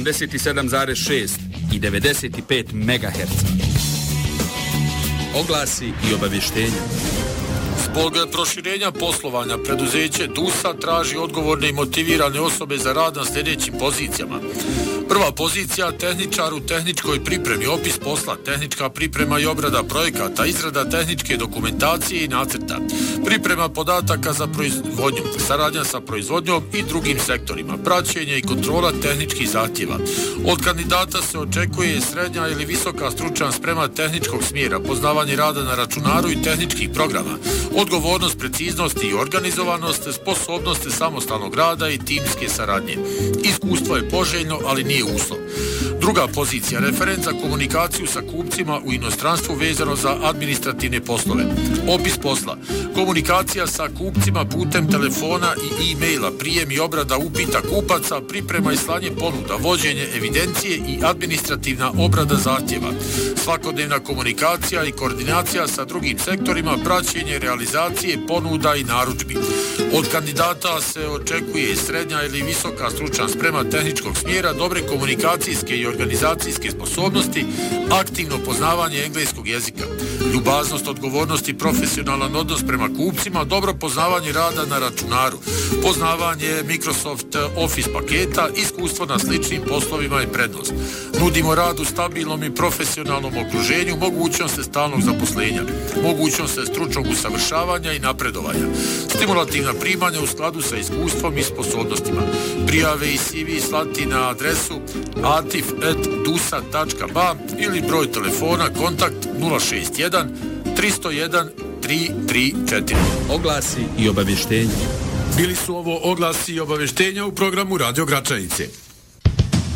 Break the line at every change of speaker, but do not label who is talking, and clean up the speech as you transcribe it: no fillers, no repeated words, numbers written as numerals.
87,6 i 95 MHz. Oglasi i obavještenja.
Zbog proširenja poslovanja preduzeće DUSA traži odgovorne i motivirane osobe za rad na sljedećim pozicijama. Prva pozicija, tehničar u tehničkoj pripremi, opis posla, tehnička priprema i obrada projekata, izrada tehničke dokumentacije i nacrta, priprema podataka za proizvodnju, saradnja sa proizvodnjom i drugim sektorima, praćenje i kontrola tehničkih zahtjeva. Od kandidata se očekuje srednja ili visoka stručna sprema tehničkog smjera, poznavanje rada na računaru i tehničkih programa, odgovornost, preciznost i organizovanost, sposobnost samostalnog rada i timske saradnje. Iskustvo je poželjno, ali nije uslov. Druga pozicija, referent za komunikaciju sa kupcima u inostranstvu vezano za administrativne poslove. Opis posla, komunikacija sa kupcima putem telefona i e-maila, prijem i obrada upita kupaca, priprema i slanje ponuda, vođenje evidencije i administrativna obrada zahtjeva, svakodnevna komunikacija i koordinacija sa drugim sektorima, praćenje realizacije ponuda i narudžbi. Od kandidata se očekuje srednja ili visoka stručna sprema tehničkog smjera, dobre komunikacijske i organizacijske sposobnosti, aktivno poznavanje engleskog jezika, ljubaznost, odgovornost i profesionalan odnos prema kupcima, dobro poznavanje rada na računaru, poznavanje Microsoft Office paketa, iskustvo na sličnim poslovima je prednost. Nudimo rad u stabilnom i profesionalnom okruženju, mogućnost stalnog zaposlenja, mogućnost stručnog usavršavanja i napredovanja, stimulativna primanja u skladu sa iskustvom i sposobnostima. Prijave i CV slati na adresu atif@dusa.ba ili broj telefona kontakt 061 301 334.
Oglasi i obavještenja.
Bili su ovo oglasi i obavještenja u programu Radio Gračanice.